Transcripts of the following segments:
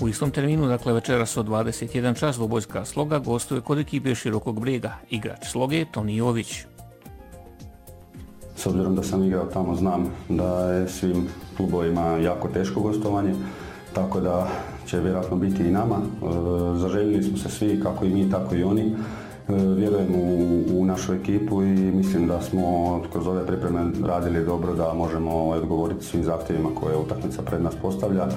U istom terminu, dakle večeras od 21 čas, Lubojska Sloga gostuje kod ekipe Širokog Brijega. Igrač Sloge Toni Jović. S obzirom da sam igrao tamo, znam da je svim klubovima jako teško gostovanje, tako da će vjerojatno biti i nama. Zaželjeli smo se svi, kako i mi, tako i oni. Vjerujemo u našu ekipu i mislim da smo kroz ove pripreme radili dobro, da možemo odgovoriti svim zahtjevima koje utakmica pred nas postavlja.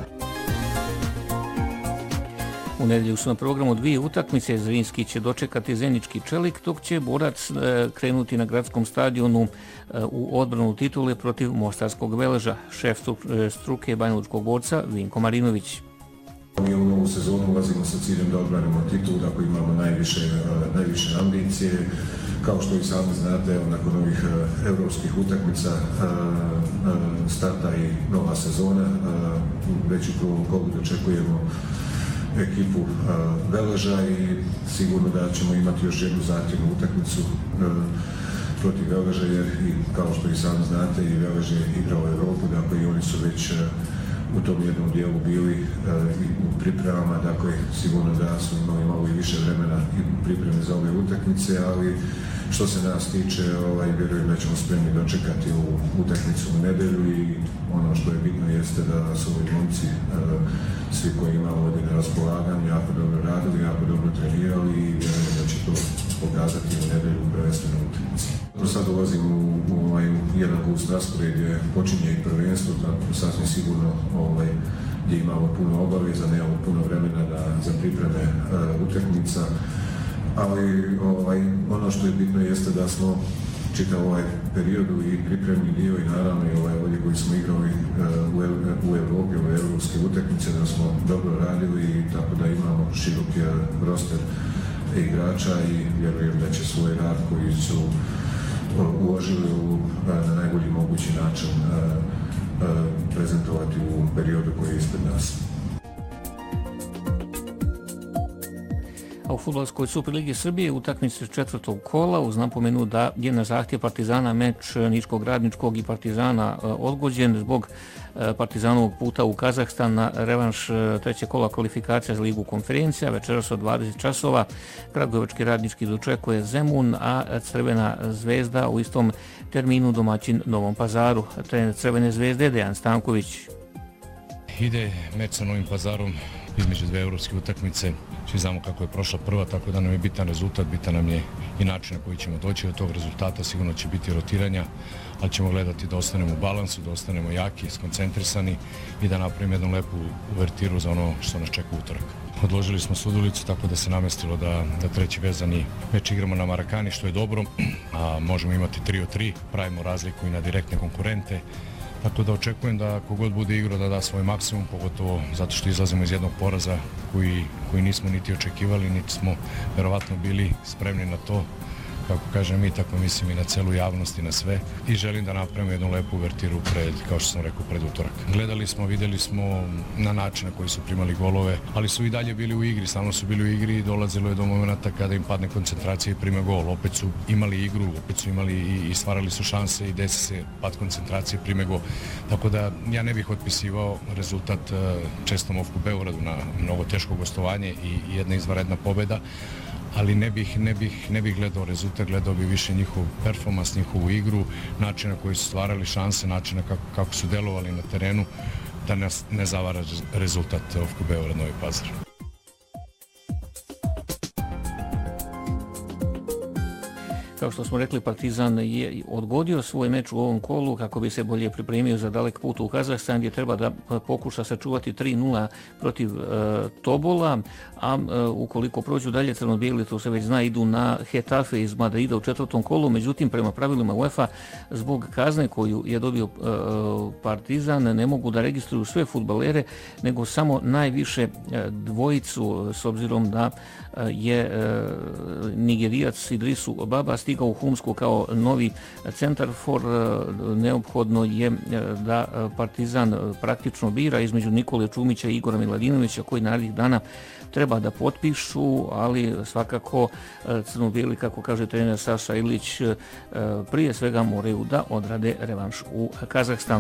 U nedjelju su na programu dvije utakmice. Zrinski će dočekati Zenički Čelik, dok će Borac krenuti na gradskom stadionu u odbranu titule protiv Mostarskog Veleža. Šef struke banjalučkog borca Vinko Marinović. Mi u novu sezonu ulazimo sa ciljem da odbranimo titul, dakle imamo najviše ambicije. Kao što i sami znate, nakon ovih evropskih utakmica starta i nova sezona. Već u prvom kolu dočekujemo ekipu Veleža i sigurno da ćemo imati još jednu zahtjevnu utakmicu protiv Veleža, jer kao što i sami znate, i Velež je igrao Evropu, dakle i oni su već u tom jednom dijelu bili u pripremama, dakle sigurno da su imali malo i više vremena i pripreme za ove utakmice, ali što se nas tiče, vjerujem da ćemo spremni dočekati ovu utakmicu u nedjelju i ono što je bitno jeste da su ovi momci, svi koji imamo ovdje na raspolaganju, jako dobro radili, jako dobro trenirali i vjerujem da će to pokazati u nedjelju u prvenstvenoj utakmici. Sad dolazim u jedan gust raspored gdje počinje i prvenstvo, tako sasvim sigurno gdje imamo puno obaveza, nemamo puno vremena za pripreme utakmica, ali ono što je bitno jeste da smo čitav ovaj periodu i pripremni dio i naravno i ovdje koji smo igrali u Evropi, ove evropske utakmice, da smo dobro radili i tako da imamo široki roster igrača i vjerujem da će svoj rad koji su uložili na najbolji mogući način prezentovati u periodu koji je ispred nas. A u Fudbalskoj Superligi Srbije utakmice četvrtog kola uz napomenu da je na zahtjev Partizana meč Niškog Radničkog i Partizana odgođen zbog Partizanovog puta u Kazahstan na revanš trećeg kola kvalifikacija za Ligu konferencija. Večeras od 20 časova Kragujevački Radnički dočekuje Zemun, a Crvena zvezda u istom terminu domaćin Novom Pazaru. Trener Crvene zvezde Dejan Stanković. Ide meč sa Novim Pazarom između dve evropske utakmice. Svi znamo kako je prošla prva, tako da nam je bitan rezultat, bitan nam je i način na koji ćemo doći do tog rezultata. Sigurno će biti rotiranja, ali ćemo gledati da ostanemo u balansu, da ostanemo jaki, skoncentrisani i da napravimo jednu lepu uvertiru za ono što nas čeka utorak. Odložili smo Sudulicu, tako da se namestilo da treći vezani meč igramo na Marakani, što je dobro, a možemo imati 3-3, pravimo razliku i na direktne konkurente. Tako da očekujem da kogod bude igrao da da svoj maksimum, pogotovo zato što izlazimo iz jednog poraza koji nismo niti očekivali, niti smo verovatno bili spremni na to. Kako kažem mi, tako mislim i na celu javnost i na sve. I želim da napravimo jednu lepu uvertiru kao što sam rekao, pred utorak. Gledali smo, vidjeli smo na način na koji su primali golove, ali su i dalje bili u igri, stalno su bili u igri i dolazilo je do momenta kada im padne koncentracija i prime gol. Opet su imali igru, opet su imali i stvarali su šanse i desi se pad koncentracije, prime gol. Tako da ja ne bih otpisivao rezultat čestom Ofku Beogradu na mnogo teško gostovanje i jedna izvanredna pobjeda. Ali ne bih gledao rezultat, gledao bi više njihov performans, njihovu igru, način na koji su stvarali šanse, način kako su delovali na terenu, da nas ne zavara rezultat Ofku Beograd Novi Pazar. Kao što smo rekli, Partizan je odgodio svoj meč u ovom kolu kako bi se bolje pripremio za dalek put u Kazahstan, gdje treba da pokuša sačuvati 3-0 protiv Tobola, a ukoliko prođu dalje crno-bijeli, to se već zna, idu na Hetafe iz Madrida u četvrtom kolu. Međutim, prema pravilima UEFA, zbog kazne koju je dobio Partizan, ne mogu da registruju sve fudbalere, nego samo najviše dvojicu, s obzirom da je Nigerijac Idrisu Baba stigao u Humsku kao novi centarfor. Neophodno je da Partizan praktično bira između Nikole Čumića i Igora Miladinovića, koji narednih dana treba da potpišu, ali svakako crno-bijeli, kako kaže trener Saša Ilić, prije svega moraju da odrade revanš u Kazahstanu.